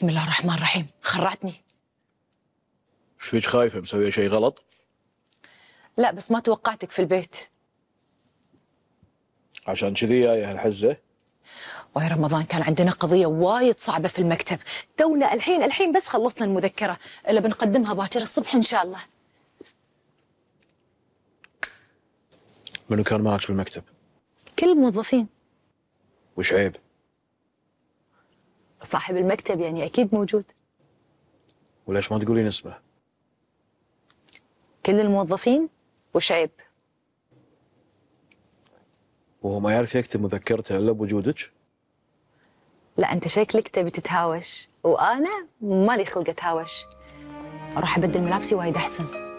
بسم الله الرحمن الرحيم. خرعتني. ايش فيك خايفة مسوية شيء غلط؟ لا بس ما توقعتك في البيت. عشان كذي جاية هالحزة؟ ويا رمضان كان عندنا قضية وايد صعبة في المكتب، تونا الحين بس خلصنا المذكرة اللي بنقدمها باكر الصبح إن شاء الله. منو كان معك بالمكتب؟ كل الموظفين. وش عيب؟ صاحب المكتب يعني أكيد موجود. وليش ما تقولين اسمه؟ كل الموظفين وش عيب؟ وهو ما يعرف يكتب مذكرته إلا بوجودك؟ لا أنت شكلك تبي تتهاوش، وأنا مالي خلق أتهاوش. أروح أبدل ملابسي وايد أحسن.